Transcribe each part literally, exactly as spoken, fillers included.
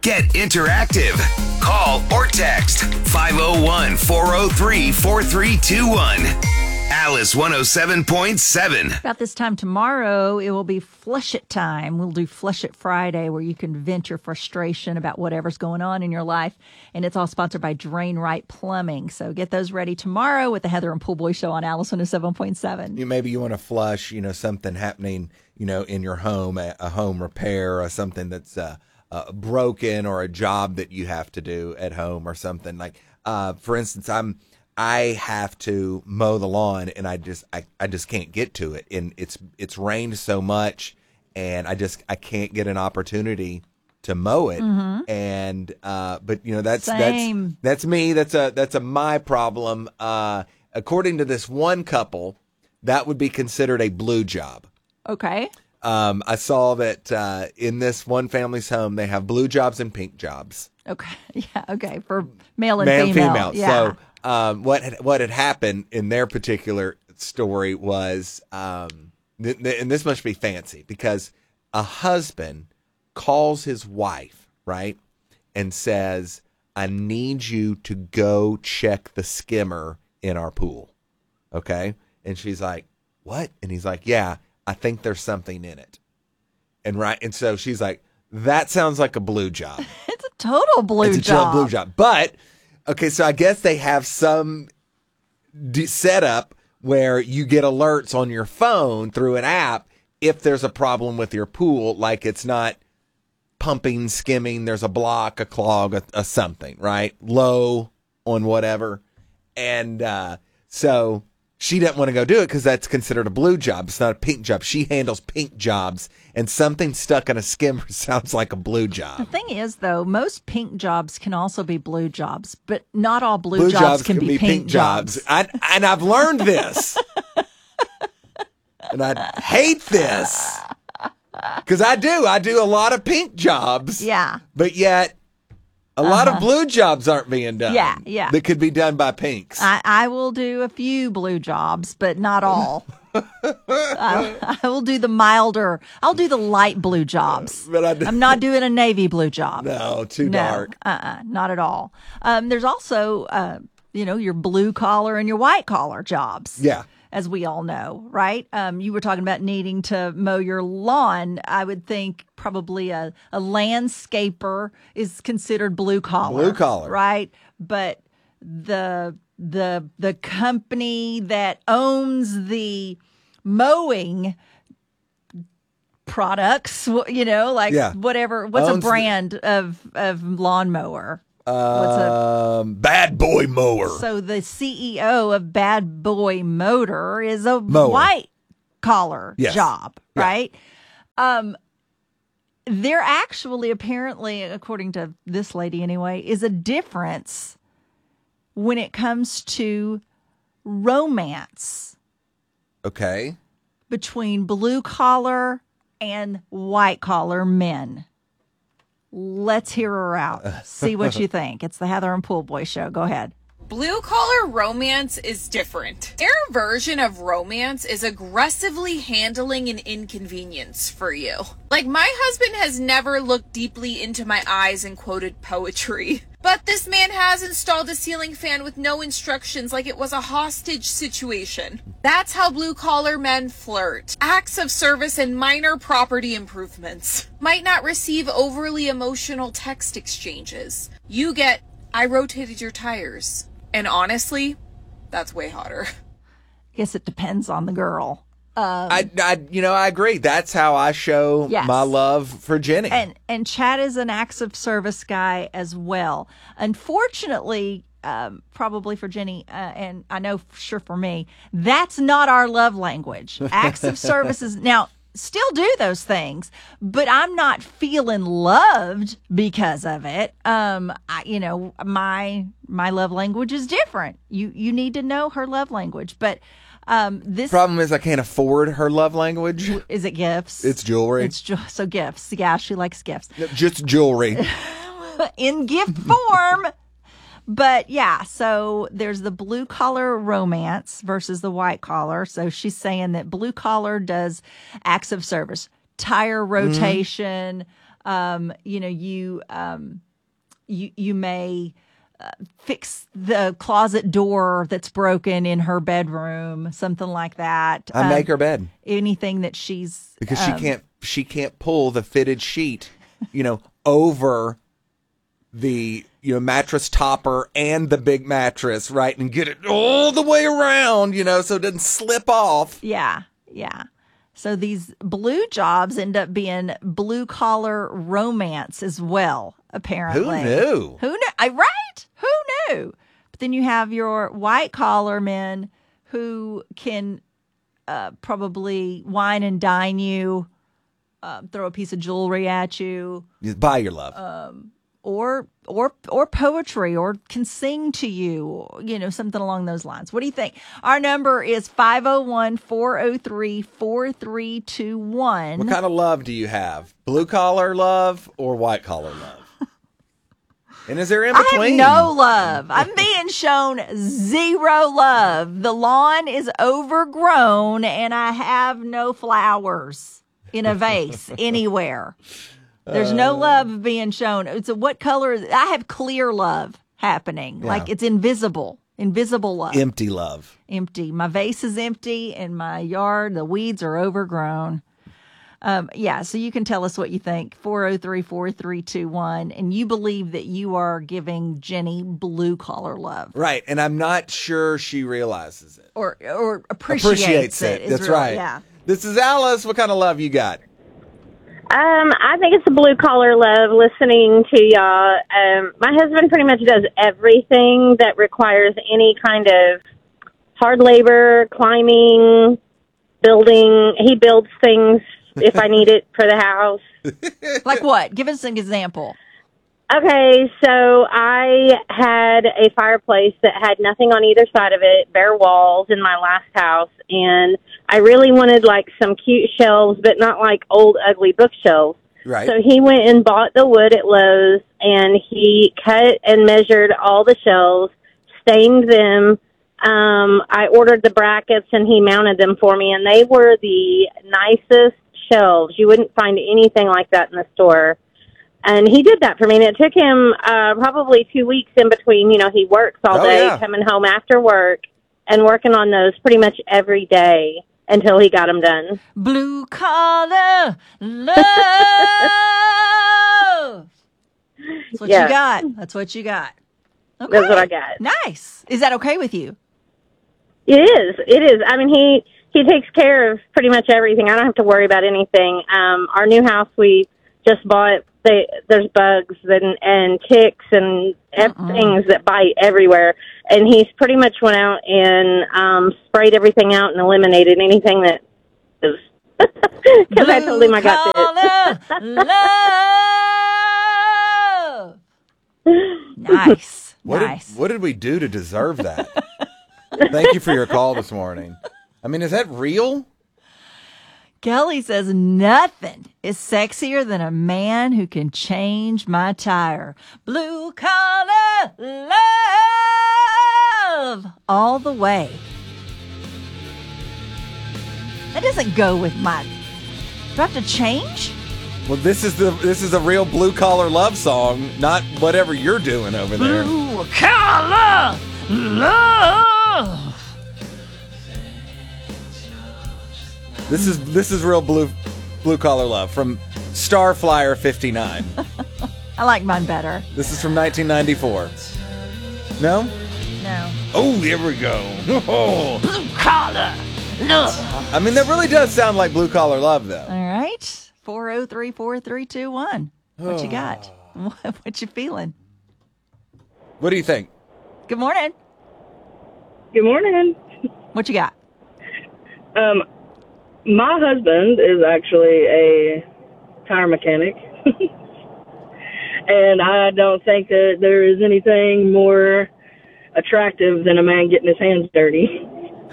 Get interactive. Call or text five oh one, four oh three, four three two one. Alice one oh seven point seven. About this time tomorrow, it will be Flush It time. We'll do Flush It Friday, where you can vent your frustration about whatever's going on in your life. And it's all sponsored by Drain Right Plumbing. So get those ready tomorrow with the Heather and Pool Boy Show on Alice one oh seven point seven. You, maybe you want to flush, you know, something happening, you know, in your home, a, a home repair or something that's uh, uh, broken, or a job that you have to do at home or something. Like, uh, for instance, I'm... I have to mow the lawn, and I just I, I just can't get to it, and it's it's rained so much, and I just I can't get an opportunity to mow it, mm-hmm. and uh, but you know that's Same. that's that's me. That's a that's a my problem. Uh, according to this one couple, that would be considered a blue job. Okay. Um, I saw that uh, in this one family's home, they have blue jobs and pink jobs. Okay. Yeah. Okay. For male and male female. and female. Yeah. So. Um, what had, what had happened in their particular story was, um, th- th- and this must be fancy, because a husband calls his wife, right, and says, I need you to go check the skimmer in our pool, okay? And she's like, what? And he's like, yeah, I think there's something in it. And right, and so she's like, that sounds like a blue job. It's a total blue it's a job. blue job. But... okay, so I guess they have some d- setup where you get alerts on your phone through an app if there's a problem with your pool, like it's not pumping, skimming, there's a block, a clog, a, a something, right? Low on whatever. And uh, so she doesn't want to go do it because that's considered a blue job. It's not a pink job. She handles pink jobs, and something stuck in a skimmer sounds like a blue job. The thing is, though, most pink jobs can also be blue jobs, but not all blue, Blue jobs, jobs can, can be, be pink, pink jobs. jobs. I, and I've learned this. And I hate this. Because I do. I do a lot of pink jobs. Yeah. But yet, a uh-huh. lot of blue jobs aren't being done. Yeah, yeah. That could be done by pinks. I, I will do a few blue jobs, but not all. I, I will do the milder. I'll do the light blue jobs. But I do. I'm not doing a navy blue job. No, too no, dark. Uh-uh, not at all. Um, there's also, uh, you know, your blue collar and your white collar jobs. Yeah. As we all know, right? Um, you were talking about needing to mow your lawn. I would think probably a, a landscaper is considered blue collar. Blue collar. Right? But the the the company that owns the mowing products, you know, like yeah. whatever, what's owns a brand the- of, of lawnmower? What's um, a Bad Boy Mower. So the C E O of Bad Boy Motor is a Mower. white collar yes. job, yeah. right? Um, there actually, apparently, according to this lady anyway, is a difference when it comes to romance. Okay. Between blue collar and white collar men. Let's hear her out. See what you think. It's the Heather and Pool Boy Show. Go ahead. Blue collar romance is different. Their version of romance is aggressively handling an inconvenience for you. Like, my husband has never looked deeply into my eyes and quoted poetry. But this man has installed a ceiling fan with no instructions, like it was a hostage situation. That's how blue collar men flirt. Acts of service and minor property improvements. Might not receive overly emotional text exchanges. You get, I rotated your tires. And honestly, that's way hotter. I guess it depends on the girl. Um, I, I, you know, I agree. That's how I show yes. my love for Jenny. And and Chad is an acts of service guy as well. Unfortunately, um, probably for Jenny, uh, and I know for sure for me, that's not our love language. Acts of service is now still do those things, but I'm not feeling loved because of it. Um, I, you know, my my love language is different. You you need to know her love language, but. Um, this problem is I can't afford her love language. Is it gifts? It's jewelry. It's ju- so gifts. Yeah, she likes gifts. No, just jewelry in gift form. But yeah, so there's the blue collar romance versus the white collar. So she's saying that blue collar does acts of service, tire rotation, Um, you know, you um, you you may uh, fix the closet door that's broken in her bedroom, something like that. I Um, make her bed anything that she's because um, she can't she can't pull the fitted sheet, you know, over the you know mattress topper and the big mattress, right, and get it all the way around, you know, so it doesn't slip off. Yeah, yeah. So these blue jobs end up being blue collar romance as well, apparently. Who knew? Who knew? I, right? Who knew? But then you have your white collar men who can uh, probably wine and dine you, uh, throw a piece of jewelry at you, Just buy your love. or or or poetry, or can sing to you, you know, something along those lines. What do you think? Our number is five oh one, four oh three, four three two one. What kind of love do you have? Blue collar love or white collar love? And is there in I between? have no love. I'm being shown zero love. The lawn is overgrown and I have no flowers in a vase anywhere. There's no love being shown. It's a, what color is it? I have clear love happening. Yeah. Like it's invisible. Invisible love. Empty love. Empty. My vase is empty and my yard, the weeds are overgrown. Um, yeah, so you can tell us what you think. four oh three, four three two one. And you believe that you are giving Jenny blue collar love. Right, and I'm not sure she realizes it. Or or appreciates, Appreciates it. it. is That's really- right. Yeah. This is Alice. What kind of love you got? Um, I think it's a blue collar love listening to y'all. Um, my husband pretty much does everything that requires any kind of hard labor, climbing, building. He builds things if I need it for the house. Like what? Give us an example. Okay, so I had a fireplace that had nothing on either side of it, bare walls in my last house, and I really wanted like some cute shelves, but not like old ugly bookshelves. Right. So he went and bought the wood at Lowe's, and he cut and measured all the shelves, stained them. Um, I ordered the brackets, and he mounted them for me, and they were the nicest shelves. You wouldn't find anything like that in the store. And he did that for me, and it took him uh, probably two weeks in between. You know, he works all Oh, day, yeah. coming home after work, and working on those pretty much every day until he got them done. Blue collar love. That's what Yeah. you got. That's what you got. Okay. That's what I got. Nice. Is that okay with you? It is. It is. I mean, he he takes care of pretty much everything. I don't have to worry about anything. Um, our new house we just bought, they, there's bugs and, and ticks and ev- things that bite everywhere. And he's pretty much went out and um, sprayed everything out and eliminated anything that is. Because I told him I got collar love. Nice. What nice. did, what did we do to deserve that? Thank you for your call this morning. I mean, is that real? Kelly says nothing is sexier than a man who can change my tire. Blue collar love all the way. That doesn't go with my. Do I have to change? Well, this is the this is a real blue collar love song, not whatever you're doing over there. Blue collar love. This is this is real blue blue collar love from Starflyer fifty-nine. I like mine better. This is from nineteen ninety-four. No? No. Oh, here we go. Oh. Blue collar love. I mean, that really does sound like blue collar love, though. All right. four oh three, four three two one. What you got? What you feeling? What do you think? Good morning. Good morning. What you got? Um, my husband is actually a tire mechanic, and I don't think that there is anything more attractive than a man getting his hands dirty.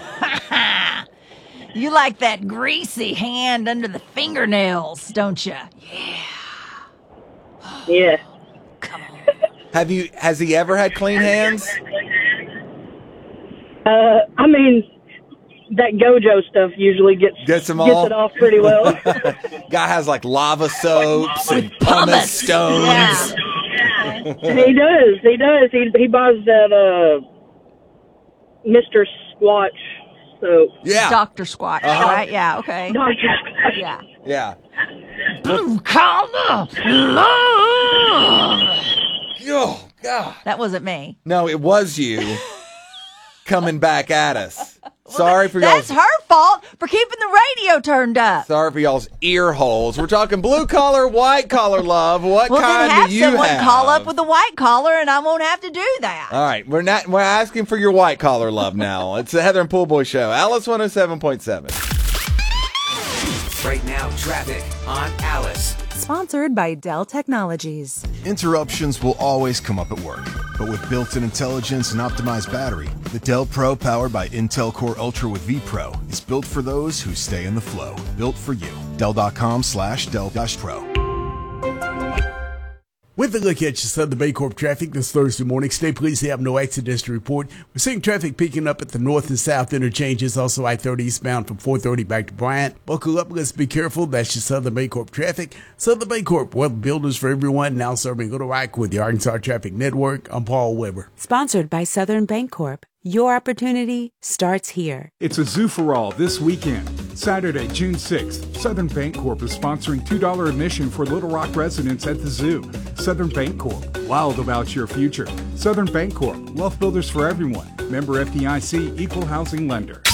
You like that greasy hand under the fingernails, don't you? Yeah. Yeah. Come on. Have you? Has he ever had clean hands? Uh, I mean, that Gojo stuff usually gets Gets them gets all? it off pretty well. Guy has like lava soaps and pumice pumice. stones. Yeah. He does. He does. He he buys that uh, Mister Squatch soap. Yeah. Doctor Squatch, Uh-huh. right? Yeah, okay. Doctor Squatch. Yeah. Yeah. Blue collar love. Oh, God. That wasn't me. No, it was you coming back at us. Sorry for That's y'all's her fault for keeping the radio turned up. sorry for y'all's ear holes. We're talking blue collar, white collar love. What Well, then kind have do you someone have? call up with a white collar, and I won't have to do that. All right, we're not we're asking for your white collar love now. It's the Heather and Pool Boy Show. Alice one oh seven point seven. Right now, traffic on Alice. Sponsored by Dell Technologies. Interruptions will always come up at work, but with built-in intelligence and optimized battery, the Dell Pro powered by Intel Core Ultra with vPro is built for those who stay in the flow. Built for you. Dell.com slash Dell Pro. With a look at your Southern Bancorp traffic this Thursday morning, stay pleased to have no accidents to report. We're seeing traffic picking up at the north and south interchanges, also I thirty eastbound from four thirty back to Bryant. Buckle up, let's be careful. That's your Southern Bancorp traffic. Southern Bancorp, well, builders for everyone, now serving Little Rock with the Arkansas Traffic Network. I'm Paul Weber. Sponsored by Southern Bancorp. Your opportunity starts here. It's a Zoo for All this weekend. Saturday, June sixth, Southern Bancorp is sponsoring two dollars admission for Little Rock residents at the zoo. Southern Bancorp, wild about your future. Southern Bancorp, wealth builders for everyone. Member F D I C, equal housing lender.